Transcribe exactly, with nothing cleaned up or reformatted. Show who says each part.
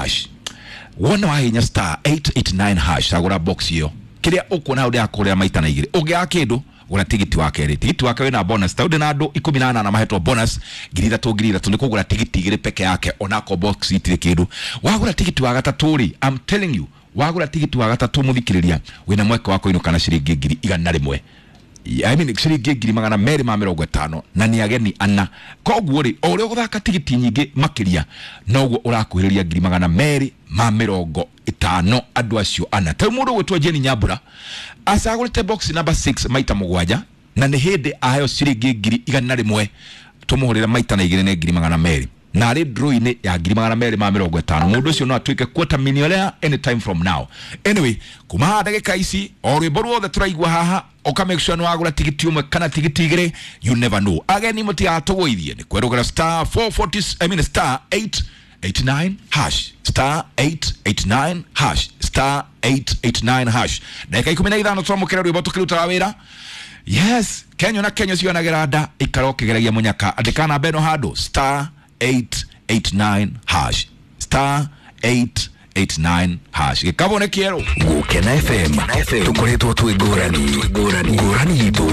Speaker 1: hash wona wahinya star eight eight nine hash agura box hiyo kiria ukona uria akorea maita na igire ugia kindu gura tigiti wa keri tigiti wake wena bonus taude na andu ikumi na nana na mahetwo bonus girira to girira to nikugura tigiti igire peke yake onako box itire kindu wagura tigiti wa gatatu ri I'm telling you wagura tigiti wa gatatu muthikiriria wina mweke wako ino kana ciringi ngiri igana rimwe I mean ciringi ngiri magana meri ma mirongo itano na ni ageni ana koguo ri ore guthaka tigiti nyingi makiria noguo urakuhiriria ngiri magana meri ma mirongo itano andu acio ana ta mundu gwetwa Jenny Nyambura asagurite box number six maita mugwanja na ni hindi ayo ciringi ngiri igana rimwe tumuhurira maita na igire ne ngiri magana meri na ri draw ine ya ngiri magana meri ma mirongo itano mundu ucio no atuike quarter millionaire anytime from now. Anyway kuma ndagika ici ori boru the turaigwa haha oka make sure no agura tigiti umwe kana tigiti igire you never know ageni muti atogoithie ni kwerugara star four forty I mean star eight eight nine hash star eight eight nine hash star eight eight nine hash ndagika ikumi na ithano twamukira rwimbo tukiruta wawira. Yes Kenya na Kenya sio na gerada ikaroke geragia munyaka andikana beno hado star eight eight nine hash star eight eight nine hash gikabone kiero Gukena F M tukoretwo twigurani gwigurani yitu